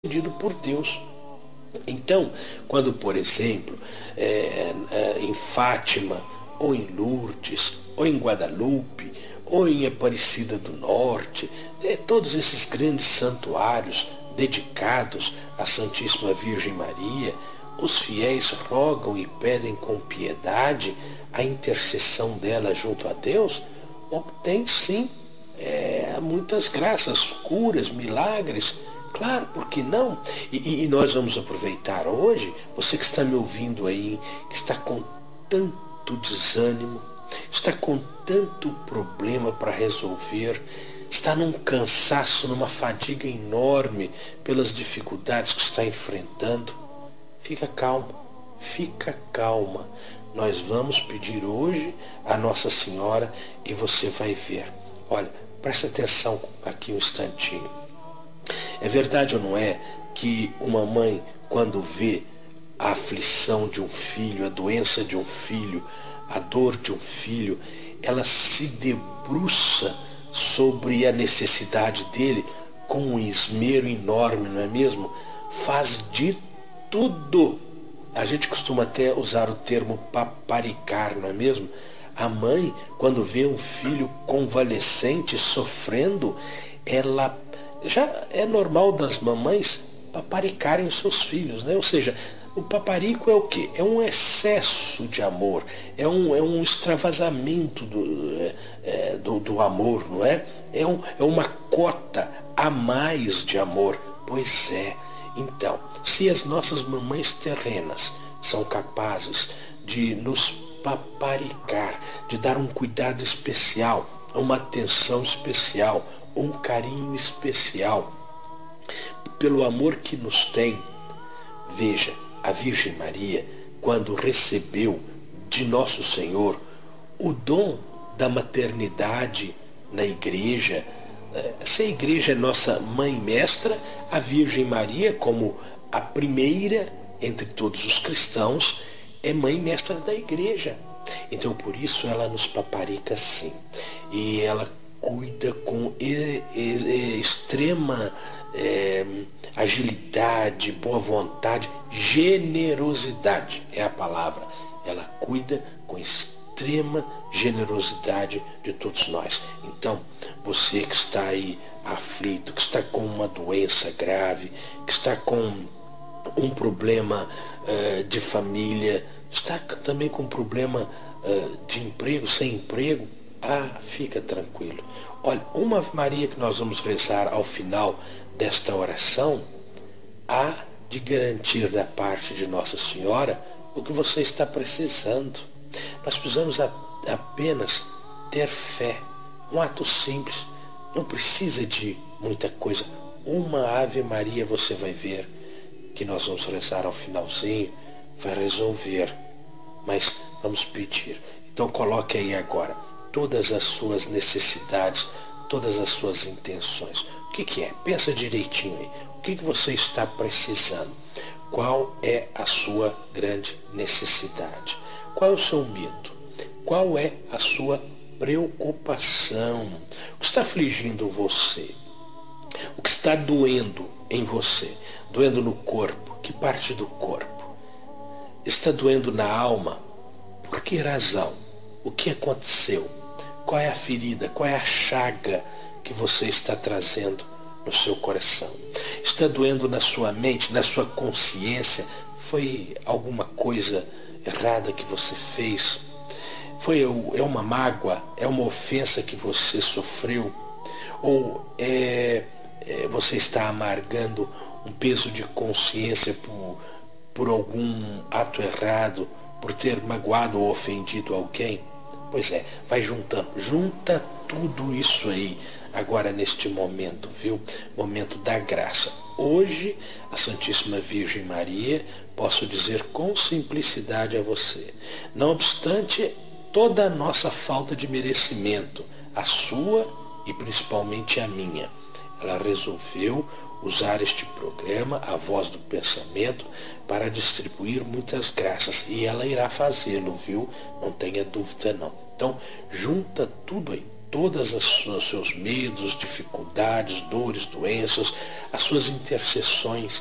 concedido por Deus. Então, quando, por exemplo, em Fátima, ou em Lourdes, ou em Guadalupe, ou em Aparecida do Norte, todos esses grandes santuários dedicados à Santíssima Virgem Maria, os fiéis rogam e pedem com piedade a intercessão dela junto a Deus, obtém sim muitas graças, curas, milagres. Claro, por que não? E nós vamos aproveitar hoje, você que está me ouvindo aí, que está com tanto desânimo, está com tanto problema para resolver, está num cansaço, numa fadiga enorme pelas dificuldades que está enfrentando. Fica calmo, fica calma. Nós vamos pedir hoje a Nossa Senhora e você vai ver. Olha, presta atenção aqui um instantinho. É verdade ou não é que uma mãe, quando vê a aflição de um filho, a doença de um filho, a dor de um filho, ela se debruça sobre a necessidade dele com um esmero enorme, não é mesmo? Faz de tudo. A gente costuma até usar o termo paparicar, não é mesmo? A mãe, quando vê um filho convalescente sofrendo, ela já é normal das mamães paparicarem os seus filhos, né? Ou seja, o paparico é o quê? É um excesso de amor, é um extravasamento do amor, não é? É uma cota a mais de amor. Pois é. Então, se as nossas mamães terrenas são capazes de nos paparicar, de dar um cuidado especial, uma atenção especial, um carinho especial, pelo amor que nos tem. Veja, a Virgem Maria, quando recebeu de Nosso Senhor o dom da maternidade na igreja, se a igreja é nossa mãe mestra, a Virgem Maria, como a primeira entre todos os cristãos, é mãe mestra da igreja. Então, por isso, ela nos paparica sim. E ela cuida com extrema agilidade, boa vontade, generosidade é a palavra. Ela cuida com extrema generosidade de todos nós. Então, você que está aí aflito, que está com uma doença grave, que está com um problema de família, está também com um problema de emprego, sem emprego, fica tranquilo. Olha, uma Ave Maria que nós vamos rezar ao final desta oração há de garantir da parte de Nossa Senhora o que você está precisando. Nós precisamos apenas ter fé, um ato simples, não precisa de muita coisa. Uma Ave Maria você vai ver que nós vamos rezar ao finalzinho, vai resolver. Mas vamos pedir. Então coloque aí agora todas as suas necessidades, todas as suas intenções. O que é? Pensa direitinho aí. O que você está precisando? Qual é a sua grande necessidade? Qual é o seu medo? Qual é a sua preocupação? O que está afligindo você? O que está doendo em você? Doendo no corpo? Que parte do corpo? Está doendo na alma? Por que razão? O que aconteceu? Qual é a ferida? Qual é a chaga que você está trazendo no seu coração? Está doendo na sua mente, na sua consciência? Foi alguma coisa errada que você fez? É uma mágoa? É uma ofensa que você sofreu? Ou você está amargando um peso de consciência por algum ato errado, por ter magoado ou ofendido alguém? Pois é, vai juntando, junta tudo isso aí agora neste momento, viu? Momento da graça. Hoje, a Santíssima Virgem Maria, posso dizer com simplicidade a você, não obstante toda a nossa falta de merecimento, a sua e principalmente a minha, ela resolveu usar este programa, a Voz do Pensamento, para distribuir muitas graças. E ela irá fazê-lo, viu? Não tenha dúvida não. Então, junta tudo aí. todas os seus medos, dificuldades, dores, doenças, as suas intercessões,